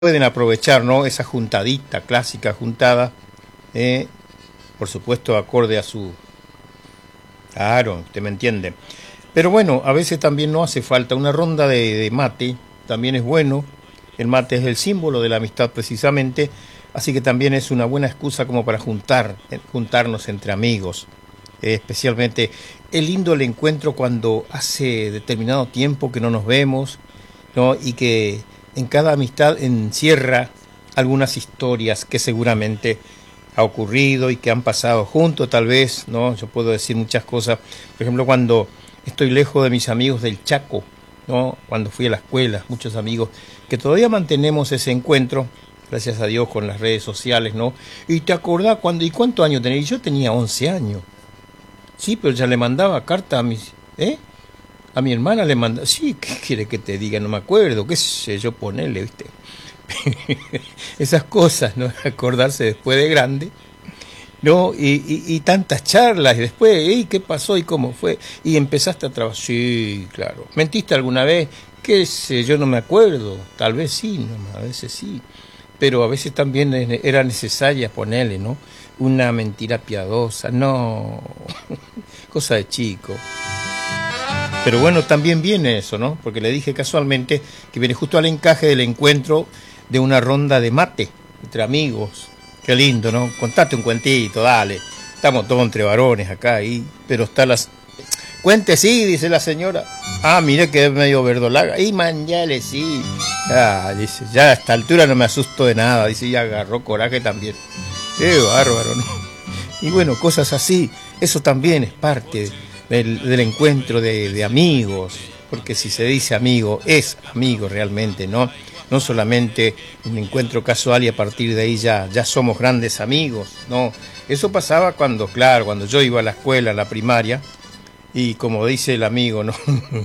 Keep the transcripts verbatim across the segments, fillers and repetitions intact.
pueden aprovechar, ¿no? Esa juntadita, clásica juntada, eh, por supuesto acorde a su... Claro, usted me entiende. Pero bueno, a veces también no hace falta una ronda de, de mate, también es bueno. El mate es el símbolo de la amistad precisamente, así que también es una buena excusa como para juntar, juntarnos entre amigos. Eh, especialmente es lindo el encuentro cuando hace determinado tiempo que no nos vemos, ¿no? Y que en cada amistad encierra algunas historias que seguramente ha ocurrido y que han pasado juntos, tal vez, ¿no? Yo puedo decir muchas cosas. Por ejemplo, cuando estoy lejos de mis amigos del Chaco, ¿no? Cuando fui a la escuela, muchos amigos que todavía mantenemos ese encuentro, gracias a Dios, con las redes sociales, ¿no? Y te acordás cuando, ¿y cuántos años tenés? Yo tenía once años. Sí, pero ya le mandaba carta a mis, ¿eh? A mi hermana le mandaba, sí, ¿qué quiere que te diga? No me acuerdo, qué sé yo, ponerle, ¿viste? Esas cosas, ¿no? Acordarse después de grande, ¿no? Y, y, y tantas charlas, y después, ¿y qué pasó? ¿Y cómo fue? Y empezaste a trabajar, sí, claro. ¿Mentiste alguna vez? Qué sé yo, no me acuerdo, tal vez sí, no, a veces sí. Pero a veces también era necesaria ponerle, ¿no? Una mentira piadosa, no, cosa de chico. Pero bueno, también viene eso, ¿no? Porque le dije casualmente que viene justo al encaje del encuentro de una ronda de mate entre amigos. Qué lindo, ¿no? Contate un cuentito, dale. Estamos todos entre varones acá, ahí, pero está las... Cuente, sí, dice la señora. Ah, mire que es medio verdolaga. Y manjale, sí. Ah, dice, ya a esta altura no me asusto de nada. Dice, y agarró coraje también. Qué bárbaro, ¿no? Y bueno, cosas así. Eso también es parte del, del encuentro de, de amigos. Porque si se dice amigo, es amigo realmente, ¿no? No solamente un encuentro casual y a partir de ahí ya, ya somos grandes amigos, ¿no? Eso pasaba cuando, claro, cuando yo iba a la escuela, a la primaria. Y como dice el amigo, ¿no?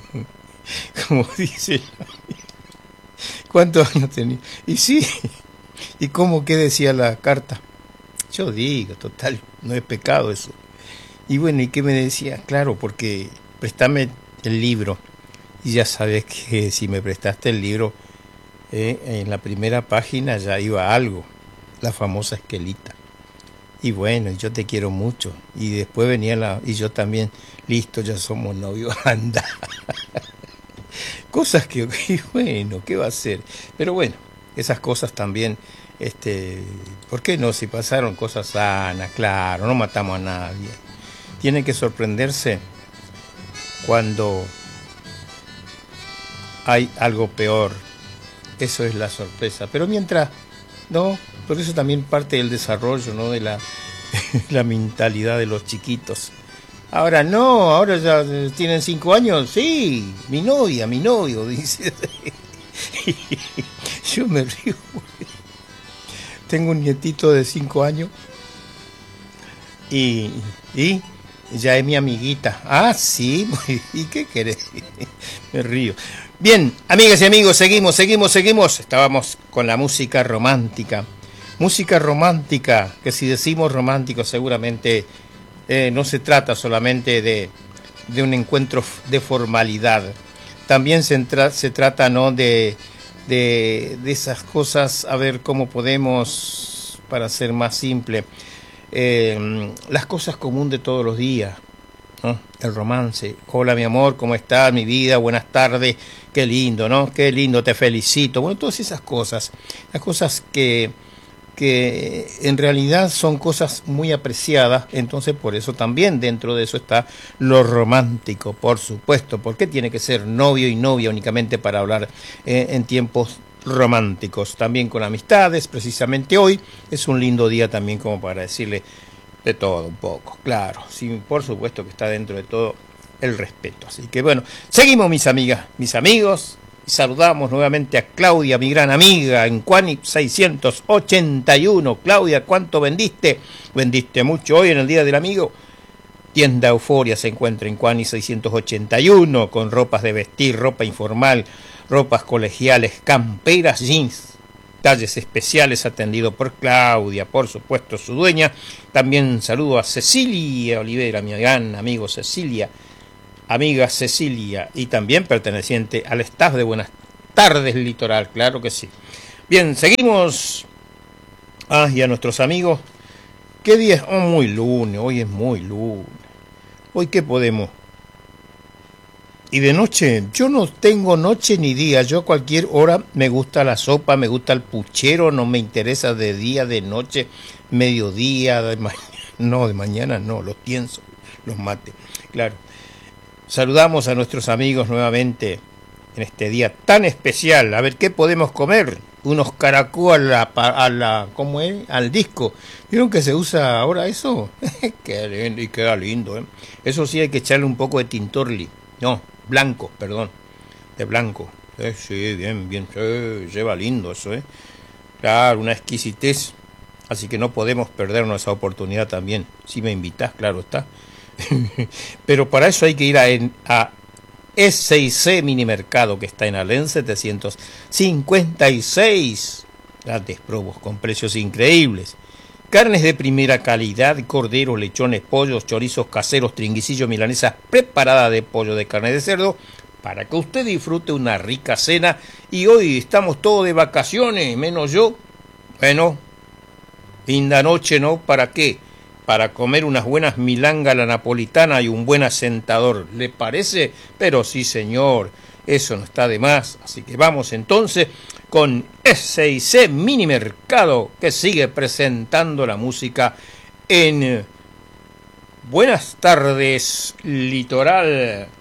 Como dice el amigo. ¿Cuántos años tenía? Y sí, ¿y cómo qué decía la carta? Yo digo, total, no es pecado eso. Y bueno, ¿y qué me decía? Claro, porque préstame el libro. Y ya sabes que si me prestaste el libro, eh, en la primera página ya iba algo, la famosa esquelita. Y bueno, yo te quiero mucho. Y después venía la... Y yo también, listo, ya somos novios, anda. Cosas que, bueno, ¿qué va a ser? Pero bueno, esas cosas también, este, ¿por qué no? Si pasaron cosas sanas, claro, no matamos a nadie. Tiene que sorprenderse cuando hay algo peor. Eso es la sorpresa. Pero mientras, no, por eso también parte del desarrollo, ¿no? De la, la mentalidad de los chiquitos. Ahora no, ahora ya tienen cinco años, sí, mi novia, mi novio, dice. Yo me río. Tengo un nietito de cinco años y, y ya es mi amiguita. Ah, sí, ¿y qué querés? Me río. Bien, amigas y amigos, seguimos, seguimos, seguimos. Estábamos con la música romántica. Música romántica, que si decimos romántico seguramente... Eh, no se trata solamente de, de un encuentro de formalidad, también se, entra, se trata, ¿no? de, de, de esas cosas, a ver cómo podemos, para ser más simple, eh, las cosas comunes de todos los días, ¿no? El romance, hola mi amor, ¿cómo estás? Mi vida, buenas tardes, qué lindo, ¿no? Qué lindo, te felicito, bueno, todas esas cosas, las cosas que... que en realidad son cosas muy apreciadas, entonces por eso también dentro de eso está lo romántico, por supuesto. ¿Por qué tiene que ser novio y novia únicamente para hablar eh, en tiempos románticos? También con amistades, precisamente hoy es un lindo día también como para decirle de todo un poco, claro, sí, por supuesto que está dentro de todo el respeto. Así que bueno, seguimos mis amigas, mis amigos. Saludamos nuevamente a Claudia, mi gran amiga, en Cuani seiscientos ochenta y uno. Claudia, ¿cuánto vendiste? Vendiste mucho hoy en el Día del Amigo. Tienda Euforia se encuentra en Cuani seiscientos ochenta y uno, con ropas de vestir, ropa informal, ropas colegiales, camperas, jeans, talles especiales, atendido por Claudia, por supuesto su dueña. También saludo a Cecilia Olivera, mi gran amigo Cecilia. Amiga Cecilia, y también perteneciente al staff de Buenas Tardes Litoral, claro que sí. Bien, seguimos. Ah, y a nuestros amigos. ¿Qué día es? Oh, muy lunes, hoy es muy lunes. ¿Hoy qué podemos? Y de noche, yo no tengo noche ni día, yo a cualquier hora me gusta la sopa, me gusta el puchero, no me interesa de día, de noche, mediodía, de mañana, no, de mañana no, los pienso, los mate, claro. Saludamos a nuestros amigos nuevamente en este día tan especial, a ver qué podemos comer, unos caracoles a la, a la, ¿cómo es? Al disco, ¿vieron que se usa ahora eso? Qué lindo, y queda lindo, ¿eh? Eso sí hay que echarle un poco de tintorli, no, blanco, perdón, de blanco. Eh, sí, bien, bien, sí, lleva lindo eso, ¿eh? Claro, una exquisitez. Así que no podemos perdernos esa oportunidad también. Si me invitas, claro está. Pero para eso hay que ir a, a S y C Minimercado, que está en Alén setecientos cincuenta y seis. Grandes probos con precios increíbles. Carnes de primera calidad, corderos, lechones, pollos, chorizos caseros, tringuisillos, milanesas preparadas de pollo, de carne de cerdo, para que usted disfrute una rica cena. Y hoy estamos todos de vacaciones, menos yo. Bueno, linda noche, ¿no? ¿Para qué? Para comer unas buenas milangas a la napolitana y un buen asentador. ¿Le parece? Pero sí, señor, eso no está de más. Así que vamos entonces con S y C Minimercado, que sigue presentando la música en Buenas tardes, Litoral.